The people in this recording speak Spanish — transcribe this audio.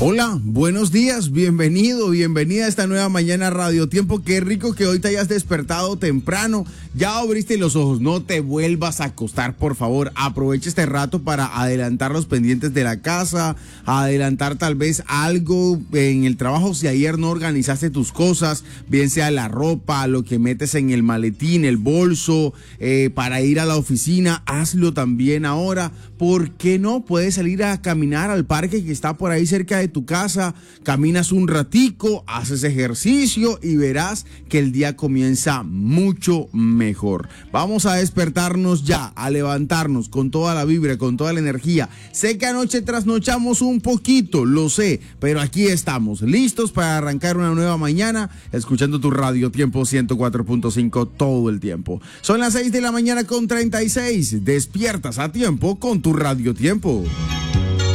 Hola, buenos días, bienvenida a esta nueva mañana Radio Tiempo. Qué rico que hoy te hayas despertado temprano, ya abriste los ojos, no te vuelvas a acostar, por favor. Aprovecha este rato para adelantar los pendientes de la casa, adelantar tal vez algo en el trabajo si ayer no organizaste tus cosas, bien sea la ropa, lo que metes en el maletín, el bolso, para ir a la oficina, hazlo también ahora. ¿Por qué no? Puedes salir a caminar al parque que está por ahí cerca de tu casa, caminas un ratico, haces ejercicio y verás que el día comienza mucho mejor. Vamos a despertarnos ya, a levantarnos con toda la vibra, con toda la energía. Sé que anoche trasnochamos un poquito, lo sé, pero aquí estamos, listos para arrancar una nueva mañana, escuchando tu Radio Tiempo 104.5 todo el tiempo. Son las 6 de la mañana con 36, despiertas a tiempo con tu Radio Tiempo.